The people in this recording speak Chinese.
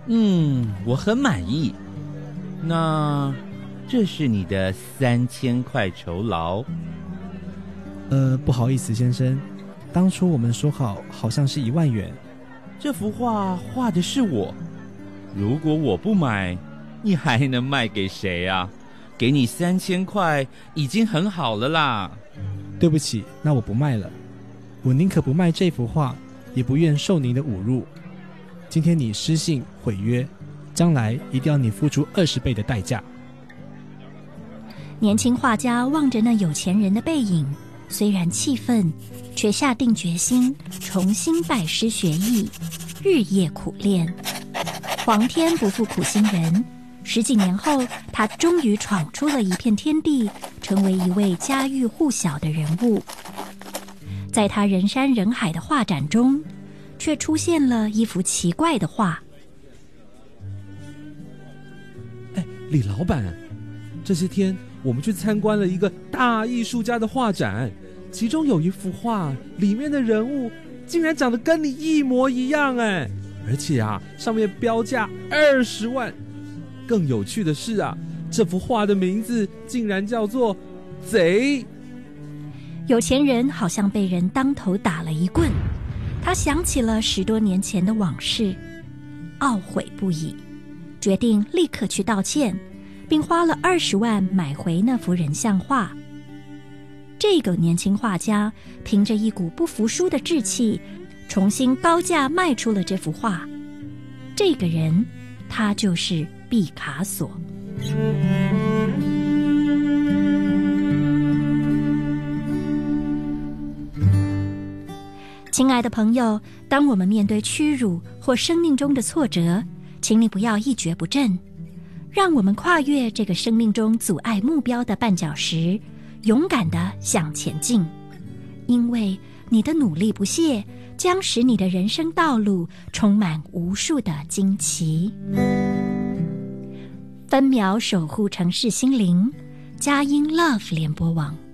我很满意。那这是你的3000块酬劳。 不好意思先生，当初我们说好像是1万元。 这幅画画的是我，如果我不买，你还能卖给谁啊？给你3000块已经很好了啦。 对不起，那我不卖了。我宁可不卖这幅画，也不愿受您的侮辱。今天你失信毁约，将来一定要你付出20倍的代价。 年轻画家望着那有钱人的背影，虽然气愤，却下定决心重新拜师学艺，日夜苦练。皇天不负苦心人，10几年后，他终于闯出了一片天地，成为一位家喻户晓的人物。在他人山人海的画展中，却出现了一幅奇怪的画。 李老板，这些天我们去参观了一个大艺术家的画展，其中有一幅画，里面的人物竟然长得跟你一模一样哎！而且上面标价20万。更有趣的是这幅画的名字竟然叫做《贼》。 有钱人好像被人当头打了一棍，他想起了10多年前的往事，懊悔不已，决定立刻去道歉，并花了20万买回那幅人像画。这个年轻画家凭着一股不服输的志气，重新高价卖出了这幅画。这个人，他就是毕卡索。亲爱的朋友，当我们面对屈辱或生命中的挫折，请你不要一蹶不振，让我们跨越这个生命中阻碍目标的绊脚石，勇敢地向前进。因为你的努力不懈，将使你的人生道路充满无数的惊奇。分秒守护城市心灵，佳音 Love 联播网。